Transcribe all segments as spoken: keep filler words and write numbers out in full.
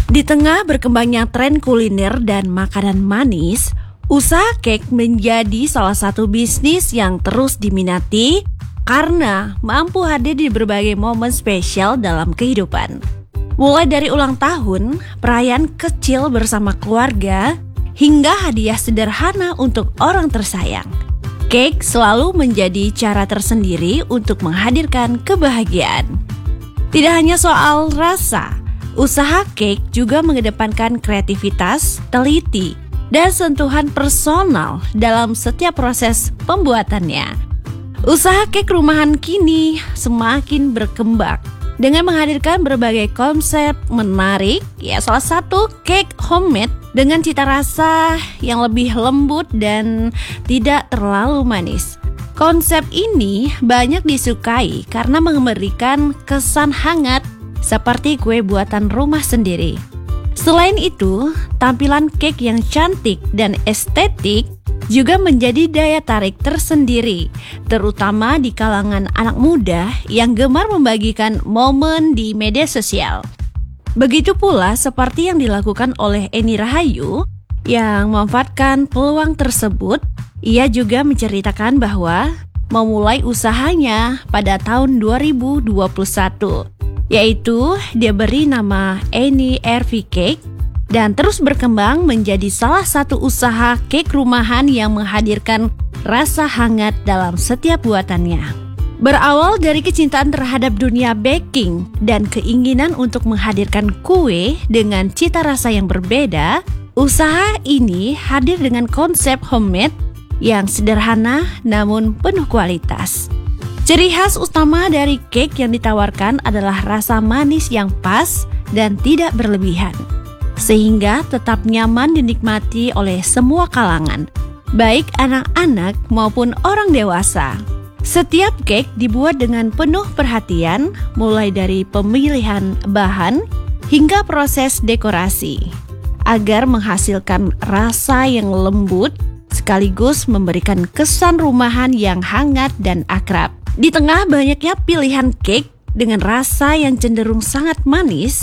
Di tengah berkembangnya tren kuliner dan makanan manis, usaha cake menjadi salah satu bisnis yang terus diminati karena mampu hadir di berbagai momen spesial dalam kehidupan. Mulai dari ulang tahun, perayaan kecil bersama keluarga, hingga hadiah sederhana untuk orang tersayang. Cake selalu menjadi cara tersendiri untuk menghadirkan kebahagiaan. Tidak hanya soal rasa, usaha cake juga mengedepankan kreativitas, teliti, dan sentuhan personal dalam setiap proses pembuatannya. Usaha cake rumahan kini semakin berkembang dengan menghadirkan berbagai konsep menarik, ya salah satu cake homemade dengan cita rasa yang lebih lembut dan tidak terlalu manis. Konsep ini banyak disukai karena memberikan kesan hangat seperti kue buatan rumah sendiri. Selain itu, tampilan cake yang cantik dan estetik juga menjadi daya tarik tersendiri, terutama di kalangan anak muda yang gemar membagikan momen di media sosial. Begitu pula seperti yang dilakukan oleh Eni Rahayu yang memanfaatkan peluang tersebut. Ia juga menceritakan bahwa memulai usahanya pada tahun dua ribu dua puluh satu, yaitu dia beri nama Eni R V Cake dan terus berkembang menjadi salah satu usaha cake rumahan yang menghadirkan rasa hangat dalam setiap buatannya. Berawal dari kecintaan terhadap dunia baking dan keinginan untuk menghadirkan kue dengan cita rasa yang berbeda, usaha ini hadir dengan konsep homemade yang sederhana namun penuh kualitas. Ciri khas utama dari cake yang ditawarkan adalah rasa manis yang pas dan tidak berlebihan, sehingga tetap nyaman dinikmati oleh semua kalangan, baik anak-anak maupun orang dewasa. Setiap cake dibuat dengan penuh perhatian, mulai dari pemilihan bahan hingga proses dekorasi, agar menghasilkan rasa yang lembut sekaligus memberikan kesan rumahan yang hangat dan akrab. Di tengah banyaknya pilihan cake dengan rasa yang cenderung sangat manis,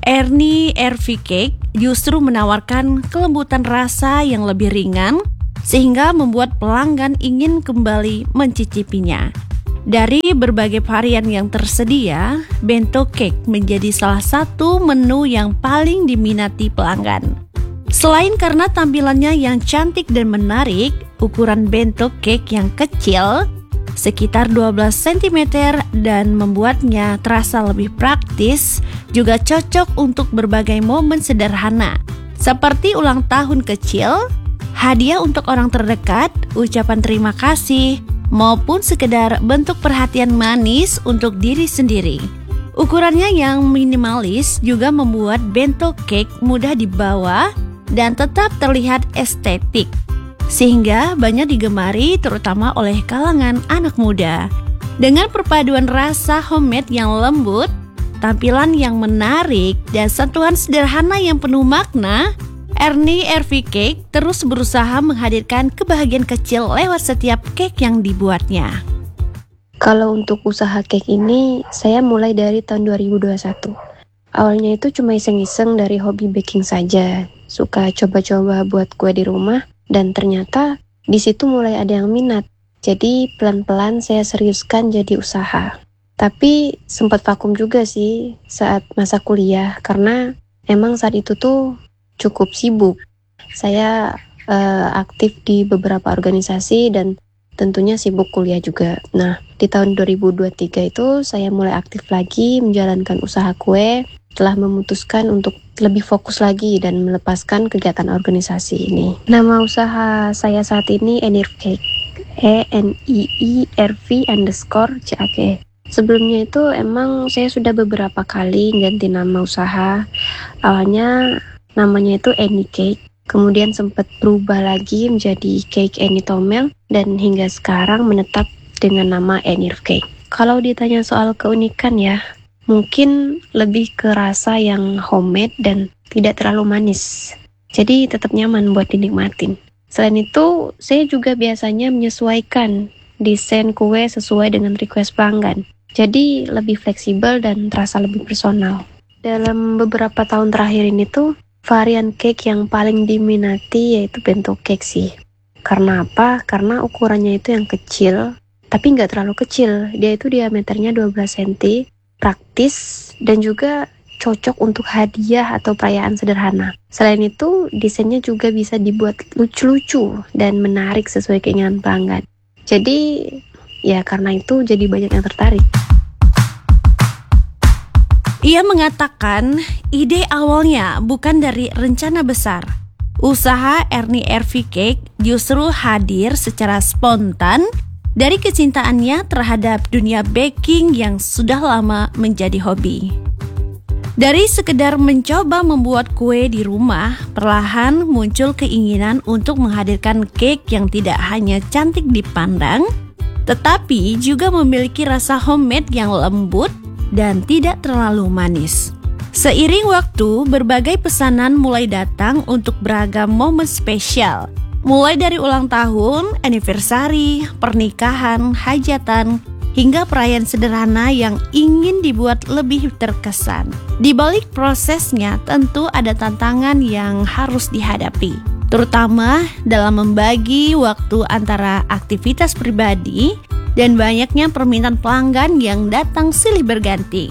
Eni R V Cake justru menawarkan kelembutan rasa yang lebih ringan, sehingga membuat pelanggan ingin kembali mencicipinya. Dari berbagai varian yang tersedia, bento cake menjadi salah satu menu yang paling diminati pelanggan. Selain karena tampilannya yang cantik dan menarik, ukuran bento cake yang kecil, sekitar dua belas sentimeter, dan membuatnya terasa lebih praktis, juga cocok untuk berbagai momen sederhana, seperti ulang tahun kecil, hadiah untuk orang terdekat, ucapan terima kasih, maupun sekedar bentuk perhatian manis untuk diri sendiri. Ukurannya yang minimalis juga membuat bento cake mudah dibawa dan tetap terlihat estetik, sehingga banyak digemari terutama oleh kalangan anak muda. Dengan perpaduan rasa homemade yang lembut, tampilan yang menarik, dan sentuhan sederhana yang penuh makna, Eni R V Cake terus berusaha menghadirkan kebahagiaan kecil lewat setiap cake yang dibuatnya. Kalau untuk usaha cake ini, saya mulai dari tahun dua ribu dua puluh satu. Awalnya itu cuma iseng-iseng dari hobi baking saja, suka coba-coba buat kue di rumah, dan ternyata di situ mulai ada yang minat. Jadi pelan-pelan saya seriuskan jadi usaha. Tapi sempat vakum juga sih saat masa kuliah, karena emang saat itu tuh cukup sibuk. Saya uh, aktif di beberapa organisasi dan tentunya sibuk kuliah juga. Nah, di tahun dua ribu dua puluh tiga itu saya mulai aktif lagi menjalankan usaha kue, telah memutuskan untuk lebih fokus lagi dan melepaskan kegiatan organisasi ini. Nama usaha saya saat ini Eni R V Cake, E N I I R V underscore C A K. Sebelumnya itu emang saya sudah beberapa kali ganti nama usaha. Awalnya namanya itu Eni Cake, kemudian sempat berubah lagi menjadi Cake Eni Tomel, dan hingga sekarang menetap dengan nama Eni R V Cake. Kalau ditanya soal keunikan ya, mungkin lebih ke rasa yang homemade dan tidak terlalu manis. Jadi tetap nyaman buat dinikmatin. Selain itu, saya juga biasanya menyesuaikan desain kue sesuai dengan request pelanggan. Jadi lebih fleksibel dan terasa lebih personal. Dalam beberapa tahun terakhir ini tuh, varian cake yang paling diminati yaitu bento cake sih. Karena apa? Karena ukurannya itu yang kecil, tapi nggak terlalu kecil. Dia itu diameternya dua belas sentimeter, praktis, dan juga cocok untuk hadiah atau perayaan sederhana. Selain itu, desainnya juga bisa dibuat lucu-lucu dan menarik sesuai keinginan pelanggan. Jadi, ya karena itu jadi banyak yang tertarik. Ia mengatakan ide awalnya bukan dari rencana besar. Usaha Ernie R V Cake justru hadir secara spontan dari kecintaannya terhadap dunia baking yang sudah lama menjadi hobi. Dari sekedar mencoba membuat kue di rumah, perlahan muncul keinginan untuk menghadirkan cake yang tidak hanya cantik dipandang, tetapi juga memiliki rasa homemade yang lembut dan tidak terlalu manis. Seiring waktu, berbagai pesanan mulai datang untuk beragam momen spesial, mulai dari ulang tahun, anniversary, pernikahan, hajatan, hingga perayaan sederhana yang ingin dibuat lebih terkesan. Di balik prosesnya tentu ada tantangan yang harus dihadapi, terutama dalam membagi waktu antara aktivitas pribadi dan banyaknya permintaan pelanggan yang datang silih berganti.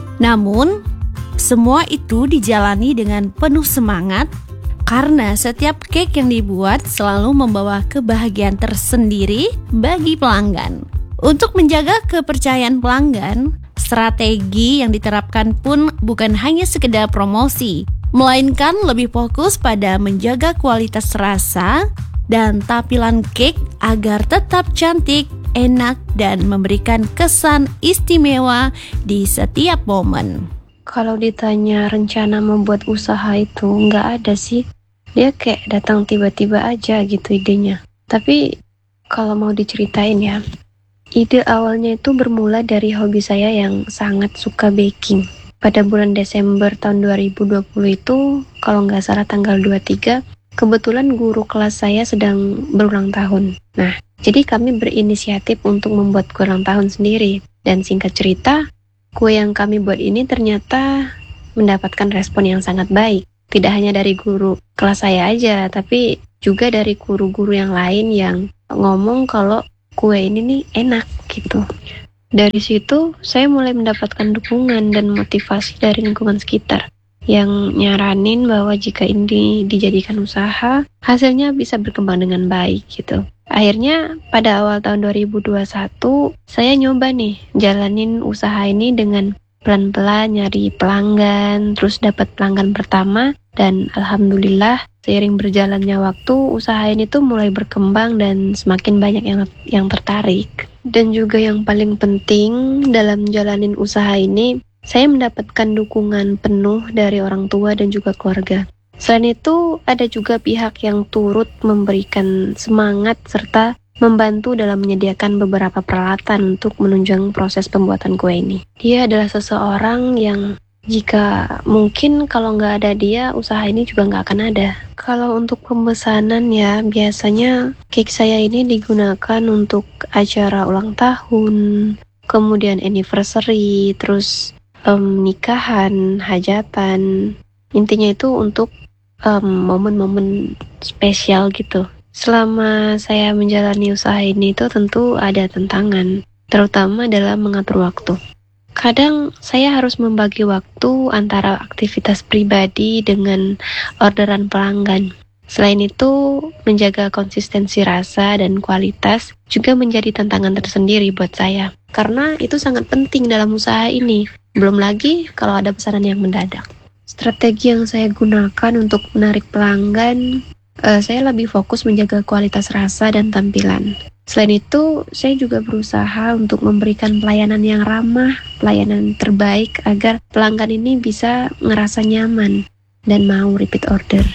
Namun, semua itu dijalani dengan penuh semangat karena setiap cake yang dibuat selalu membawa kebahagiaan tersendiri bagi pelanggan. Untuk menjaga kepercayaan pelanggan, strategi yang diterapkan pun bukan hanya sekedar promosi, melainkan lebih fokus pada menjaga kualitas rasa dan tampilan cake agar tetap cantik, enak, dan memberikan kesan istimewa di setiap momen. Kalau ditanya rencana membuat usaha itu nggak ada sih. Dia kayak datang tiba-tiba aja gitu idenya. Tapi kalau mau diceritain ya, ide awalnya itu bermula dari hobi saya yang sangat suka baking. Pada bulan Desember tahun dua ribu dua puluh itu, kalau nggak salah tanggal dua puluh tiga, kebetulan guru kelas saya sedang berulang tahun. Nah, jadi kami berinisiatif untuk membuat kue ulang tahun sendiri. Dan singkat cerita, kue yang kami buat ini ternyata mendapatkan respon yang sangat baik. Tidak hanya dari guru kelas saya aja, tapi juga dari guru-guru yang lain yang ngomong kalau kue ini nih enak gitu. Dari situ, saya mulai mendapatkan dukungan dan motivasi dari lingkungan sekitar yang nyaranin bahwa jika ini dijadikan usaha, hasilnya bisa berkembang dengan baik gitu. Akhirnya pada awal tahun dua ribu dua puluh satu, saya nyoba nih jalanin usaha ini dengan pelan-pelan nyari pelanggan, terus dapat pelanggan pertama, dan alhamdulillah seiring berjalannya waktu, usaha ini tuh mulai berkembang dan semakin banyak yang yang tertarik. Dan juga yang paling penting dalam jalanin usaha ini, saya mendapatkan dukungan penuh dari orang tua dan juga keluarga. Selain itu, ada juga pihak yang turut memberikan semangat serta membantu dalam menyediakan beberapa peralatan untuk menunjang proses pembuatan kue ini. Dia adalah seseorang yang jika mungkin kalau nggak ada dia, usaha ini juga nggak akan ada. Kalau untuk pemesanan ya, biasanya cake saya ini digunakan untuk acara ulang tahun, kemudian anniversary, terus um, nikahan, hajatan. Intinya itu untuk Um, momen-momen spesial gitu. Selama saya menjalani usaha ini itu tentu ada tantangan, terutama dalam mengatur waktu. Kadang saya harus membagi waktu antara aktivitas pribadi dengan orderan pelanggan. Selain itu, menjaga konsistensi rasa dan kualitas juga menjadi tantangan tersendiri buat saya. Karena itu sangat penting dalam usaha ini. Belum lagi kalau ada pesanan yang mendadak. Strategi yang saya gunakan untuk menarik pelanggan, uh, saya lebih fokus menjaga kualitas rasa dan tampilan. Selain itu, saya juga berusaha untuk memberikan pelayanan yang ramah, pelayanan terbaik agar pelanggan ini bisa ngerasa nyaman dan mau repeat order.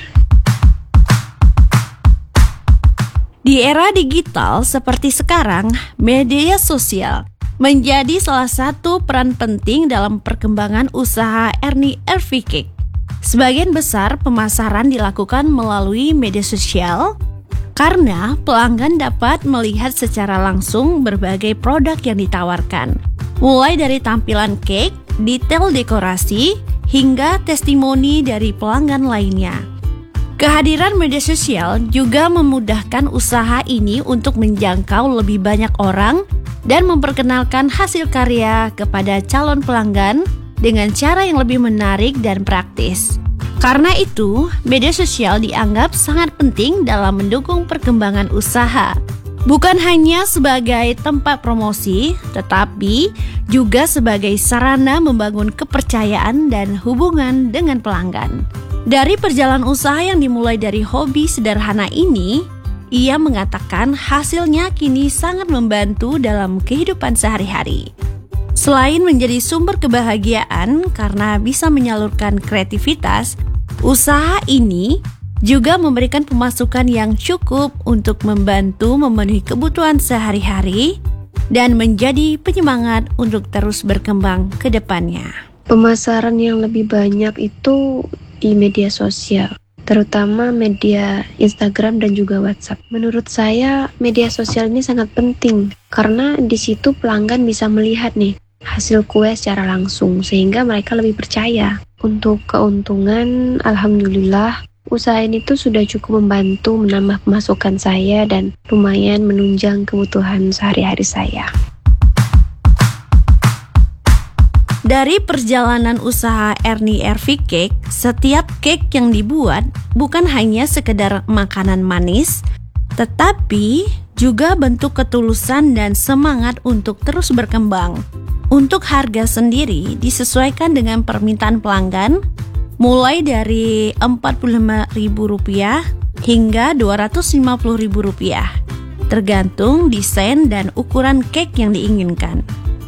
Di era digital seperti sekarang, media sosial menjadi salah satu peran penting dalam perkembangan usaha Ernie R V Cake. Sebagian besar pemasaran dilakukan melalui media sosial karena pelanggan dapat melihat secara langsung berbagai produk yang ditawarkan, mulai dari tampilan cake, detail dekorasi, hingga testimoni dari pelanggan lainnya. Kehadiran media sosial juga memudahkan usaha ini untuk menjangkau lebih banyak orang dan memperkenalkan hasil karya kepada calon pelanggan dengan cara yang lebih menarik dan praktis. Karena itu, media sosial dianggap sangat penting dalam mendukung perkembangan usaha. Bukan hanya sebagai tempat promosi, tetapi juga sebagai sarana membangun kepercayaan dan hubungan dengan pelanggan. Dari perjalanan usaha yang dimulai dari hobi sederhana ini, ia mengatakan hasilnya kini sangat membantu dalam kehidupan sehari-hari. Selain menjadi sumber kebahagiaan karena bisa menyalurkan kreativitas, usaha ini juga memberikan pemasukan yang cukup untuk membantu memenuhi kebutuhan sehari-hari dan menjadi penyemangat untuk terus berkembang ke depannya. Pemasaran yang lebih banyak itu di media sosial, terutama media Instagram dan juga WhatsApp. Menurut saya, media sosial ini sangat penting karena di situ pelanggan bisa melihat nih hasil kue secara langsung sehingga mereka lebih percaya. Untuk keuntungan, alhamdulillah, usaha ini tuh sudah cukup membantu menambah pemasukan saya dan lumayan menunjang kebutuhan sehari-hari saya. Dari perjalanan usaha Ernie R V Cake, setiap cake yang dibuat bukan hanya sekedar makanan manis, tetapi juga bentuk ketulusan dan semangat untuk terus berkembang. Untuk harga sendiri disesuaikan dengan permintaan pelanggan, mulai dari empat puluh lima ribu rupiah hingga dua ratus lima puluh ribu rupiah, tergantung desain dan ukuran cake yang diinginkan.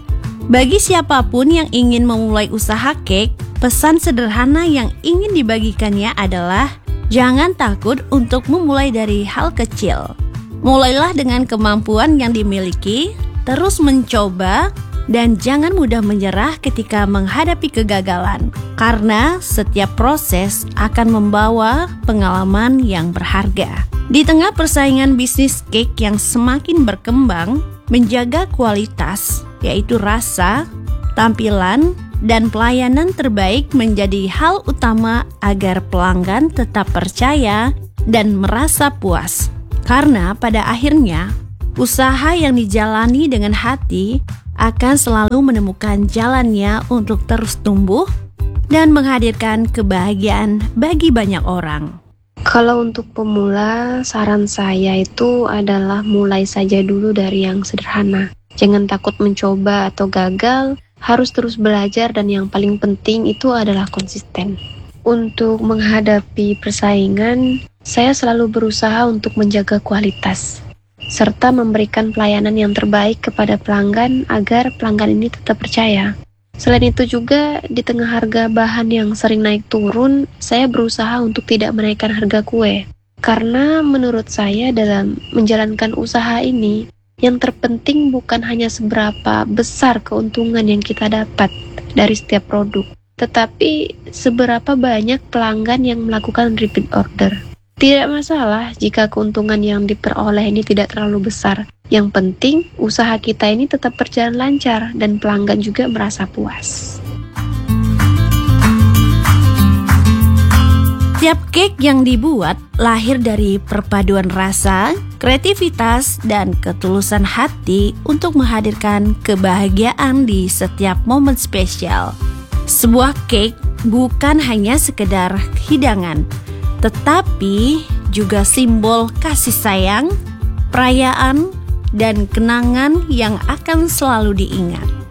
Bagi siapapun yang ingin memulai usaha cake, pesan sederhana yang ingin dibagikannya adalah jangan takut untuk memulai dari hal kecil. Mulailah dengan kemampuan yang dimiliki, terus mencoba, dan jangan mudah menyerah ketika menghadapi kegagalan, karena setiap proses akan membawa pengalaman yang berharga. Di tengah persaingan bisnis cake yang semakin berkembang, menjaga kualitas, yaitu rasa, tampilan, dan pelayanan terbaik menjadi hal utama agar pelanggan tetap percaya dan merasa puas. Karena pada akhirnya, usaha yang dijalani dengan hati akan selalu menemukan jalannya untuk terus tumbuh dan menghadirkan kebahagiaan bagi banyak orang. Kalau untuk pemula, saran saya itu adalah mulai saja dulu dari yang sederhana. Jangan takut mencoba atau gagal, harus terus belajar dan yang paling penting itu adalah konsisten. Untuk menghadapi persaingan, saya selalu berusaha untuk menjaga kualitas serta memberikan pelayanan yang terbaik kepada pelanggan agar pelanggan ini tetap percaya. Selain itu juga, di tengah harga bahan yang sering naik turun, saya berusaha untuk tidak menaikkan harga kue. Karena menurut saya dalam menjalankan usaha ini, yang terpenting bukan hanya seberapa besar keuntungan yang kita dapat dari setiap produk, tetapi seberapa banyak pelanggan yang melakukan repeat order. Tidak masalah jika keuntungan yang diperoleh ini tidak terlalu besar. Yang penting, usaha kita ini tetap berjalan lancar dan pelanggan juga merasa puas. Setiap cake yang dibuat lahir dari perpaduan rasa, kreativitas, dan ketulusan hati untuk menghadirkan kebahagiaan di setiap momen spesial. Sebuah cake bukan hanya sekedar hidangan, tetapi juga simbol kasih sayang, perayaan, dan kenangan yang akan selalu diingat.